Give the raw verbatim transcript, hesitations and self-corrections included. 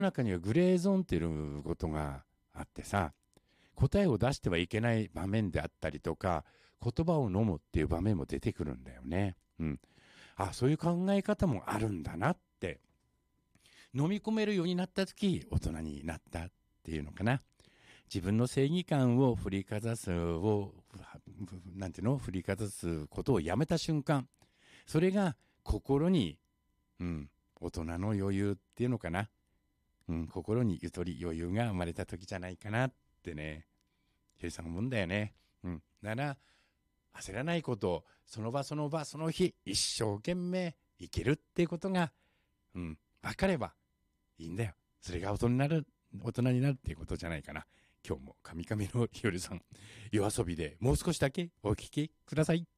中にはグレーゾーンっていうことがあってさ、答えを出してはいけない場面であったりとか、言葉を飲むっていう場面も出てくるんだよね。うん。あ、そういう考え方もあるんだなって。飲み込めるようになった時、大人になったっていうのかな。自分の正義感を振りかざすを、なんていうの振りかざすことをやめた瞬間。それが心に、うん、大人の余裕っていうのかな。うん、心にゆとり余裕が生まれた時じゃないかなってね、ひろりさん思うんだよね。うん。だから、焦らないことを、その場その場その日、一生懸命生きるっていうことが、うん、分かればいいんだよ。それが大人になる、大人になるっていうことじゃないかな。今日も神々のひよりさん、夜遊びでもう少しだけお聞きください。